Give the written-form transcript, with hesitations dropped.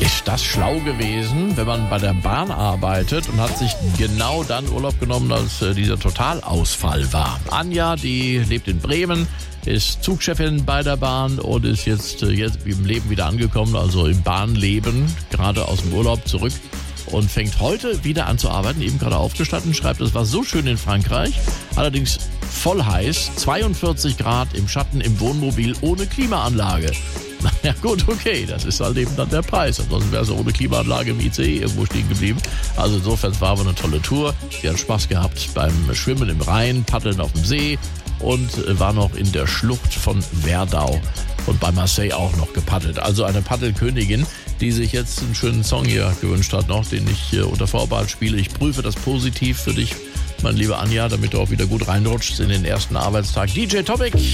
Ist das schlau gewesen, wenn man bei der Bahn arbeitet und hat sich genau dann Urlaub genommen, als dieser Totalausfall war? Anja, die lebt in Bremen, ist Zugchefin bei der Bahn und ist jetzt im Leben wieder angekommen, also im Bahnleben, gerade aus dem Urlaub zurück und fängt heute wieder an zu arbeiten, eben gerade aufgestanden, schreibt, es war so schön in Frankreich, allerdings voll heiß, 42 Grad im Schatten im Wohnmobil ohne Klimaanlage. Ja gut, okay, das ist halt eben dann der Preis. Ansonsten wäre es ohne Klimaanlage im ICE irgendwo stehen geblieben. Also insofern war aber eine tolle Tour. Sie hat Spaß gehabt beim Schwimmen im Rhein, Paddeln auf dem See und war noch in der Schlucht von Werdau und bei Marseille auch noch gepaddelt. Also eine Paddelkönigin, die sich jetzt einen schönen Song hier gewünscht hat noch, den ich unter Vorbehalt spiele. Ich prüfe das positiv für dich, mein lieber Anja, damit du auch wieder gut reinrutschst in den ersten Arbeitstag. DJ Topic.